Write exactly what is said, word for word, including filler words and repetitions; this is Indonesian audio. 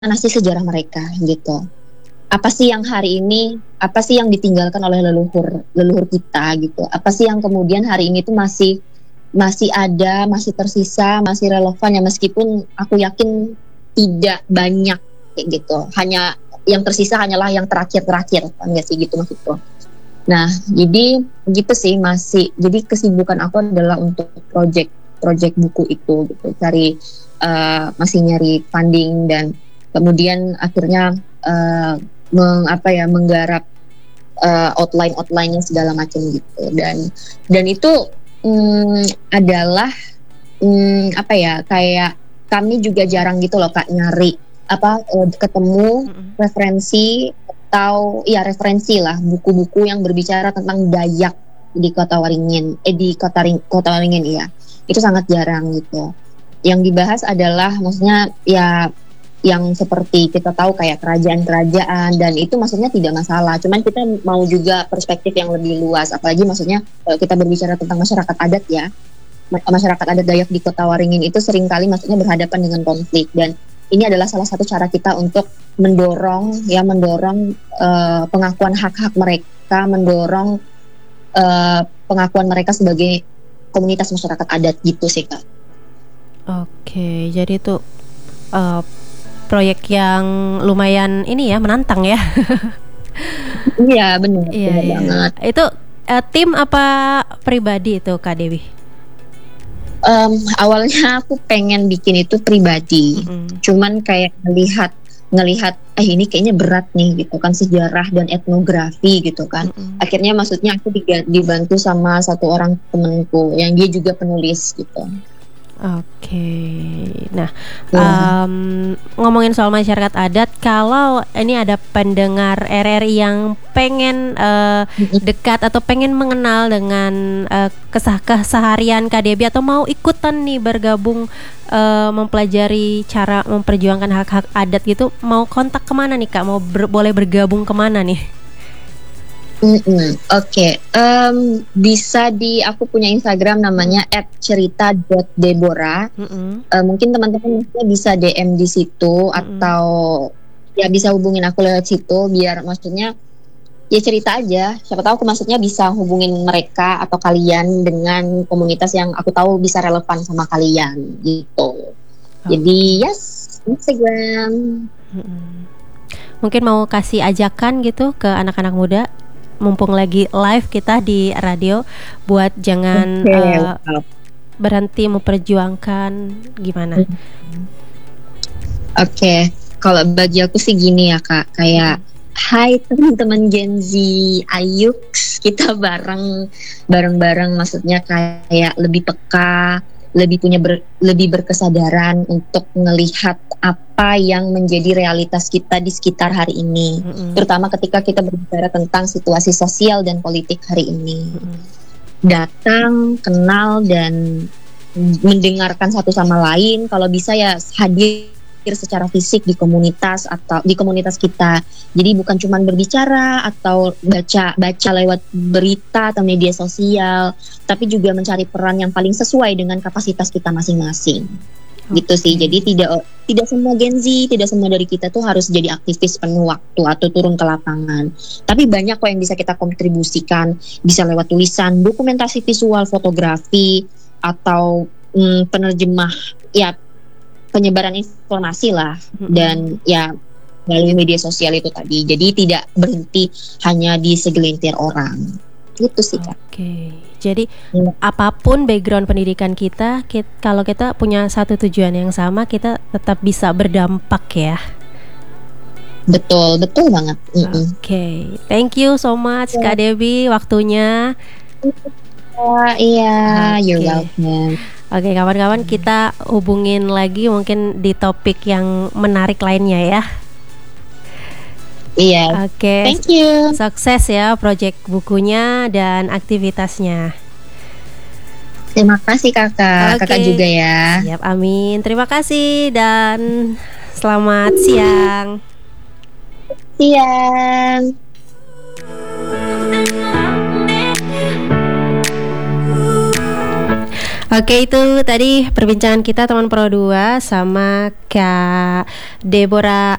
sih sejarah mereka gitu. Apa sih yang hari ini, apa sih yang ditinggalkan oleh leluhur leluhur kita gitu. Apa sih yang kemudian hari ini tuh masih masih ada, masih tersisa, masih relevan ya, meskipun aku yakin tidak banyak kayak gitu. Hanya yang tersisa hanyalah yang terakhir-terakhir, enggak sih gitu maksudku. Nah, jadi gitu sih masih. Jadi kesibukan aku adalah untuk project project buku itu gitu. Cari uh, masih nyari funding dan kemudian akhirnya uh, meng, apa ya menggarap uh, outline outline segala macam gitu. Dan dan itu um, adalah um, apa ya kayak kami juga jarang gitu loh Kak nyari apa uh, ketemu Mm-mm. referensi atau ya referensi lah buku-buku yang berbicara tentang Dayak di Kota Waringin eh di Kota Ring, Kota Waringin ya. Itu sangat jarang gitu. Yang dibahas adalah maksudnya ya yang seperti kita tahu kayak kerajaan-kerajaan, dan itu maksudnya tidak masalah. Cuman kita mau juga perspektif yang lebih luas, apalagi maksudnya kalau kita berbicara tentang masyarakat adat ya, masyarakat adat Dayak di Kota Waringin itu seringkali maksudnya berhadapan dengan konflik, dan ini adalah salah satu cara kita untuk mendorong ya mendorong uh, pengakuan hak-hak mereka, mendorong uh, pengakuan mereka sebagai komunitas masyarakat adat gitu sih Kak. Oke, jadi itu uh, proyek yang lumayan ini ya, menantang ya. Iya benar, Iya, benar iya. banget. Itu uh, tim apa pribadi itu Kak Dewi? Um, awalnya aku pengen bikin itu pribadi, Mm-mm. cuman kayak ngelihat ngelihat eh ini kayaknya berat nih gitu kan, sejarah dan etnografi gitu kan. Mm-mm. Akhirnya maksudnya aku diga- dibantu sama satu orang temenku yang dia juga penulis gitu. Oke, nah Ya. um, ngomongin soal masyarakat adat, kalau ini ada pendengar R R I yang pengen uh, dekat atau pengen mengenal dengan uh, kesah keseharian Kak Debbie, atau mau ikutan nih bergabung uh, mempelajari cara memperjuangkan hak-hak adat gitu, mau kontak kemana nih Kak? Mau ber- boleh bergabung kemana nih? Oke, okay. um, bisa di aku punya Instagram namanya et cerita dot debora. Mm-mm. Uh, mungkin teman-teman bisa D M di situ, Mm-mm. atau ya bisa hubungin aku lewat situ, biar maksudnya ya cerita aja. Siapa tahu aku maksudnya bisa hubungin mereka atau kalian dengan komunitas yang aku tahu bisa relevan sama kalian gitu. Okay. Jadi yes, Instagram. Mm-mm. Mungkin mau kasih ajakan gitu ke anak-anak muda, mumpung lagi live kita di radio, buat jangan Okay. uh, berhenti memperjuangkan, gimana? Oke, okay. Kalau bagi aku sih gini ya Kak, kayak hmm. hai teman-teman Gen Z, ayo kita bareng bareng-bareng, maksudnya kayak lebih peka, lebih punya ber, lebih berkesadaran untuk melihat apa yang menjadi realitas kita di sekitar hari ini, mm-hmm. terutama ketika kita berbicara tentang situasi sosial dan politik hari ini. Mm-hmm. Datang, kenal, dan mendengarkan satu sama lain. Kalau bisa ya hadir secara fisik di komunitas atau di komunitas kita. Jadi bukan cuma berbicara atau baca baca lewat berita atau media sosial, tapi juga mencari peran yang paling sesuai dengan kapasitas kita masing-masing. Okay. Gitu sih. Jadi tidak tidak semua Gen Z, tidak semua dari kita tuh harus jadi aktivis penuh waktu atau turun ke lapangan. Tapi banyak kok yang bisa kita kontribusikan, bisa lewat tulisan, dokumentasi visual, fotografi, atau mm, penerjemah ya, penyebaran informasi lah, mm-hmm. dan ya melalui media sosial itu tadi. Jadi tidak berhenti hanya di segelintir orang. Gitu sih Kak. Oke. Okay. Jadi hmm. apapun background pendidikan kita, kita, kalau kita punya satu tujuan yang sama, kita tetap bisa berdampak ya. Betul, betul banget. Oke. Okay. Thank you so much yeah. Kak Debbie waktunya. Oh, iya, okay. You're welcome. Oke, okay, kawan-kawan, kita hubungin lagi mungkin di topik yang menarik lainnya ya. Iya. Oke. Okay. Thank you. Sukses ya proyek bukunya dan aktivitasnya. Terima kasih Kakak. Okay. Kakak juga ya. Siap, amin. Terima kasih dan selamat siang. Siang. Oke, itu tadi perbincangan kita teman Pro dua sama Kak Deborah